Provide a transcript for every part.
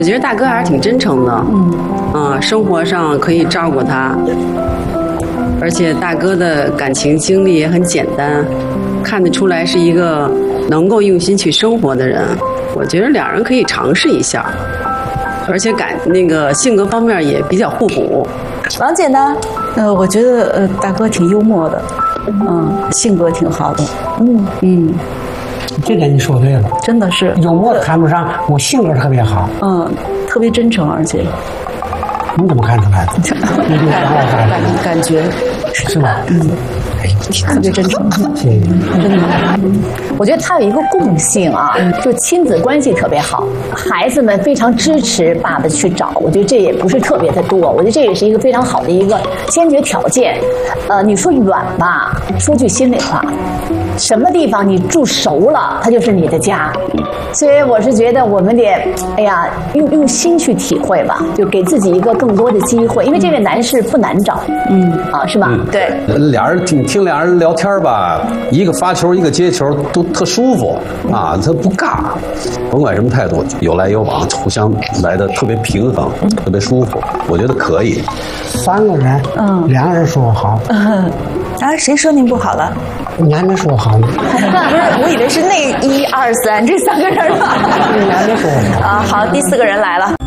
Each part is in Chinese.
我觉得大哥还是挺真诚的，生活上可以照顾他，而且大哥的感情经历也很简单，看得出来是一个能够用心去生活的人。我觉得两人可以尝试一下，而且性格方面也比较互补。 王姐呢？ 我觉得大哥挺幽默的，性格挺好的， 这点你说对了， 真的是幽默谈不上，我性格特别好， 特别真诚，而且你怎么看出来的？你感觉是吧？ 特别真诚， 谢谢。 真的。 我觉得他有一个共性啊，就亲子关系特别好，孩子们非常支持爸爸去找。我觉得这也不是特别的多，我觉得这也是一个非常好的一个先决条件。你说远吧，说句心里话，什么地方你住熟了，它就是你的家。所以我是觉得我们得，用心去体会吧，就给自己一个更多的机会，因为这个难事不难找，是吧？对。 俩人听俩人聊天吧，一个发球，一个接球，都特舒服啊，他不尬，甭管什么态度，有来有往，互相来的特别平衡，特别舒服，我觉得可以。 三个人，两个人说好， 谁说您不好了？ 你还没说好呢。 不是，我以为是那1、2、3这3个人吧。 你还没说好。 好，第4个人来了。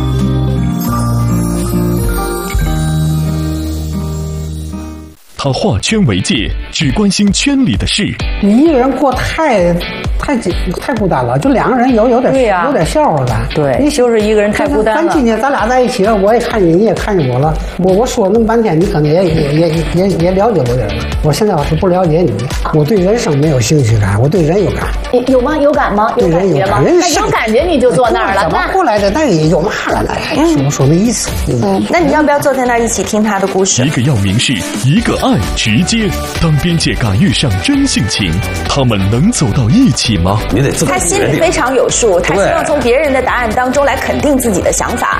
他化圈为界，只关心圈里的事。 你一个人过太孤单了，就两个人有点笑话感。 对，你就是一个人太孤单了。 咱今天咱俩在一起了，我也看见你，也看见我了。我说那么半天，你可能也了解我点了。我现在我是不了解你，我对人生没有兴趣感，我对人有感。 有吗？有感吗？ 对人有感。 那有感觉你就坐那儿了。 怎么过来的？那也有嘛了？那说那意思。 那你要不要坐在那儿一起听他的故事？ 一个要明示，一个爱直接。当边界感遇上真性情，他们能走到一起吗？ 你得自己。 他心里非常有数，他希望从别人的答案当中来肯定自己的想法。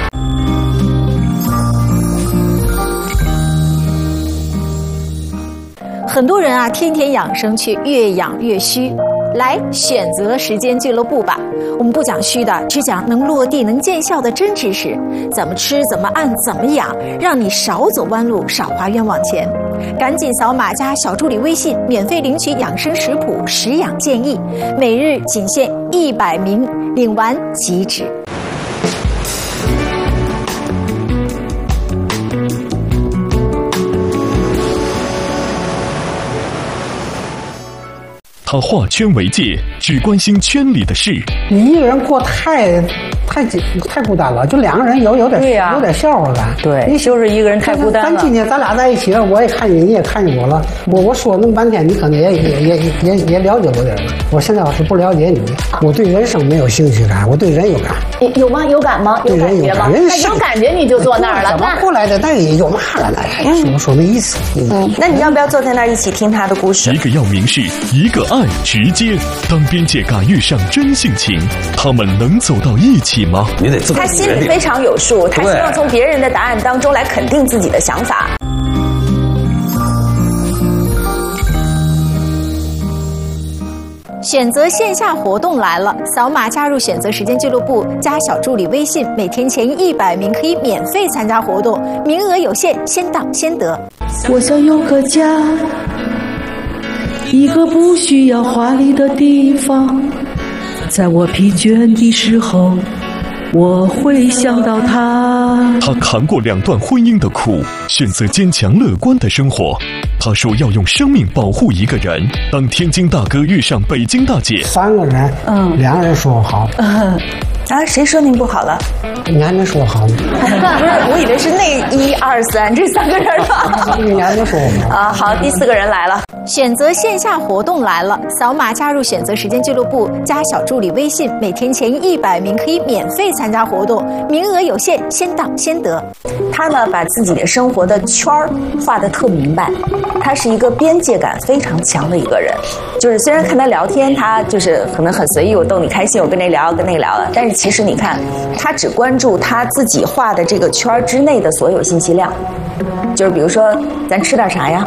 很多人啊，天天养生却越养越虚。来选择时间俱乐部吧，我们不讲虚的，只讲能落地能见效的真知识，怎么吃怎么按怎么养，让你少走弯路少花冤枉钱。赶紧扫码加小助理微信，免费领取养生食谱食养建议，每日仅限100名，领完即止。 他化圈为界，只关心圈里的事。 你一个人过太孤单了，就两个人有点笑话感。 对，你就是一个人太孤单了。 咱今天咱俩在一起了，我也看见你，也看见我了。我说那么半天，你可能也了解我点了。我现在我是不了解你，我对人生没有兴趣感，我对人有感。 有吗？有感吗？ 对人有感。 那有感觉你就坐那儿了。 怎么过来的？那也有嘛了？说那意思。 那你要不要坐在那儿一起听他的故事？ 一个要明示，一个爱直接。当边界感遇上真性情，他们能走到一起吗？ 你得自己。 他心里非常有数，他希望从别人的答案当中来肯定自己的想法。 选择线下活动来了，扫码加入选择时间俱乐部，加小助理微信，每天前100名可以免费参加活动，名额有限，先到先得。 我想有个家，一个不需要华丽的地方，在我疲倦的时候，我会想到他。 他扛过2段婚姻的苦，选择坚强乐观的生活。他说要用生命保护一个人。当天津大哥遇上北京大姐 ，3个人，两个人说好。 谁说您不好了？ 你还没说好呢。 不是，我以为是那1、2、3这3个人吧。 你还没说好。 好，第4个人来了。 选择线下活动来了，扫码加入选择时间俱乐部，加小助理微信，每天前100名可以免费参加活动，名额有限，先到先得。 他呢，把自己的生活的圈儿画得特明白，他是一个边界感非常强的一个人。就是虽然看他聊天，他就是可能很随意，我逗你开心，我跟这聊跟那聊了，但是其实你看，他只关注他自己画的这个圈之内的所有信息量。就是比如说，咱吃点啥呀？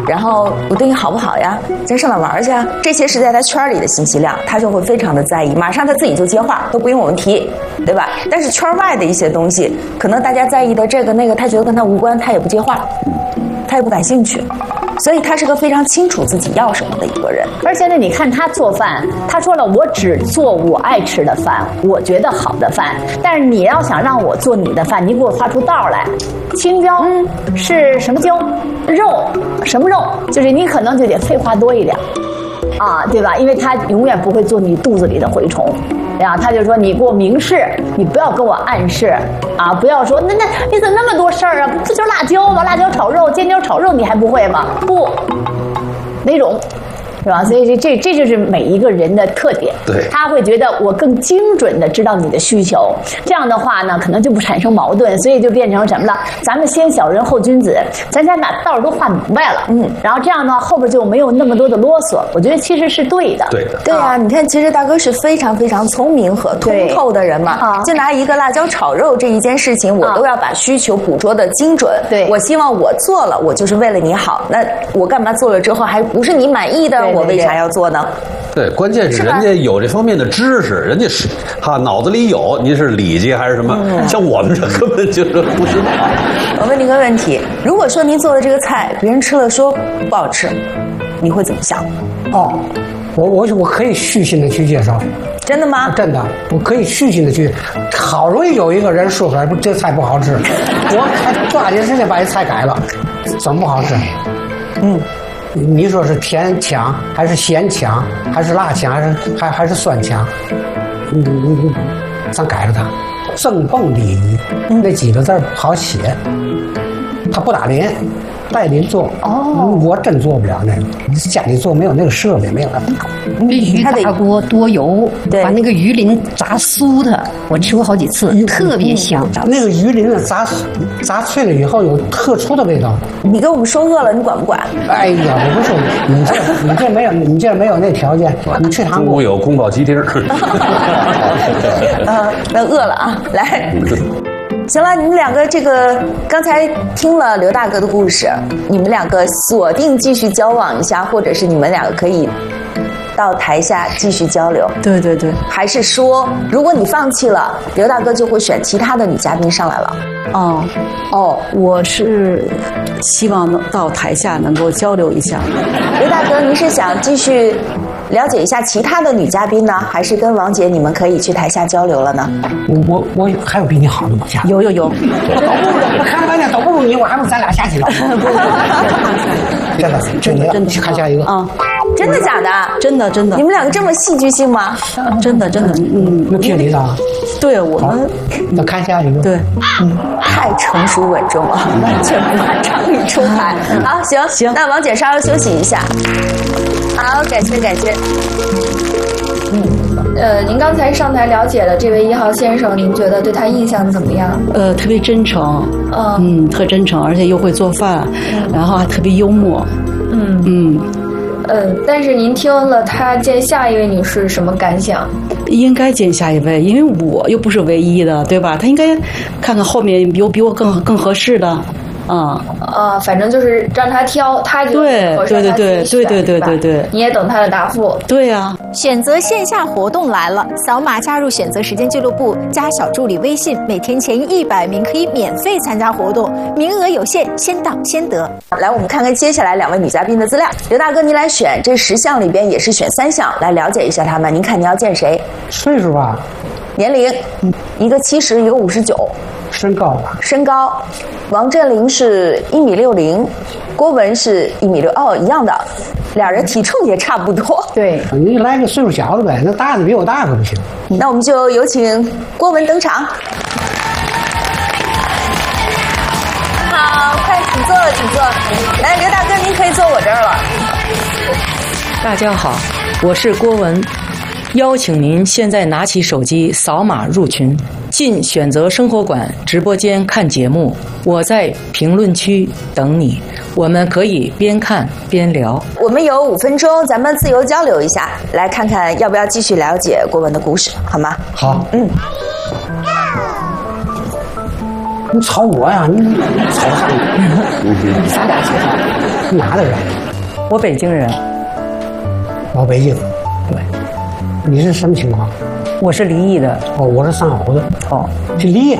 然后我对你好不好呀？咱上哪玩去啊？这些是在他圈里的信息量，他就会非常的在意，马上他自己就接话，都不用我们提，对吧？但是圈外的一些东西，可能大家在意的这个那个，他觉得跟他无关，他也不接话，他也不感兴趣。所以他是个非常清楚自己要什么的一个人。 而且呢，你看他做饭，他说了，我只做我爱吃的饭，我觉得好的饭。但是你要想让我做你的饭，你给我画出道来。青椒是什么椒？肉什么肉？就是你可能就得废话多一点，啊，对吧？因为他永远不会做你肚子里的蛔虫。然后他就说：“你给我明示，你不要跟我暗示啊！不要说那你怎么那么多事儿啊？不就辣椒吗？辣椒炒肉、尖椒炒肉你还不会吗？不，哪种？”是吧？所以这就是每一个人的特点。 对， 他会觉得我更精准的知道你的需求，这样的话呢，可能就不产生矛盾，所以就变成什么了？咱们先小人后君子，咱先把道都画明白了，然后这样呢，后边就没有那么多的啰嗦。我觉得其实是对的。 对的， 对啊，你看，其实大哥是非常非常聪明和通透的人嘛。就拿一个辣椒炒肉这一件事情，我都要把需求捕捉的精准。 对， 我希望我做了，我就是为了你好。那我干嘛做了之后还不是你满意的？我为啥要做呢？ 对，关键是人家有这方面的知识，人家是脑子里有，您是礼节还是什么？像我们这根本就是不知道。 我问您个问题，如果说您做的这个菜，别人吃了说不好吃，你会怎么想？ 哦，我可以虚心的去介绍。 真的吗？ 真的，我可以虚心的去。好容易有一个人说出来，不，这菜不好吃，我还抓紧时间把这菜改了，怎么不好吃？你说是甜强还是咸强还是辣强还是酸强？咱改了它。正蹦鲤鱼那几个字不好写，它不打脸，带您做。我真做不了那个，家里做没有那个设备，没有那么高。 必须大锅多油，把那个鱼鳞炸酥的，我吃过好几次，特别香。 那个鱼鳞炸脆了以后有特殊的味道。 你跟我们说饿了，你管不管？ 哎呀，我不说你这没有那条件，你去韩国。 中午有宫保鸡丁。 那饿了啊，来。行了，你们两个这个刚才听了刘大哥的故事，你们两个锁定继续交往一下，或者是你们两个可以到台下继续交流。 对对对。 还是说，如果你放弃了，刘大哥就会选其他的女嘉宾上来了？ 我是希望到台下能够交流一下。 刘大哥，您是想继续了解一下其他的女嘉宾呢，还是跟王姐你们可以去台下交流了呢？ 我还有比你好的吗？ 有。 我看半天都不如你，我还不咱俩下去了。真的，去看下一个啊！ 真的假的？ 真的。 你们两个这么戏剧性吗？ 真的。 那听你的。 对我们。 那看下一个。 对。 太成熟稳重了，完全不按常理出牌。好，行，那王姐稍微休息一下。好，感谢。 您刚才上台了解了这位1号先生，您觉得对他印象怎么样？ 特别真诚，特真诚，而且又会做饭，然后还特别幽默， 但是您听了他见下一位女士什么感想？ 应该见下一位，因为我又不是唯一的，对吧？他应该看看后面有比我更合适的。 反正就是让他挑，他觉得合适他自己选， 对， 你也等他的答复。 对呀。 选择线下活动来了，扫码加入选择时间俱乐部，加小助理微信，每天前100名可以免费参加活动，名额有限，先到先得。 来，我们看看接下来2位女嘉宾的资料。刘大哥，您来选这10项里边也是选3项，来了解一下他们。您看你要见谁？ 岁数吧， 年龄，一个70，一个59。 身高吧， 身高，王振林是1.60米，郭文是1.6米，一样的，俩人体重也差不多。 对， 你来个岁数小的呗，那大的比我大可不行。 那我们就有请郭文登场。好，快请坐。来，刘大哥，您可以坐我这儿了。 大家好，我是郭文。邀请您现在拿起手机扫码入群，进选择生活馆直播间看节目。我在评论区等你，我们可以边看边聊。 我们有5分钟，咱们自由交流一下，来看看要不要继续了解郭文的故事，好吗？ 好。 你吵我呀？你吵啥？ 咱俩吵啥？ 你哪的人？ 我北京人。 老北京。对。你是什么情况？ 我是离异的。 哦，我是上海的。 哦， 是离。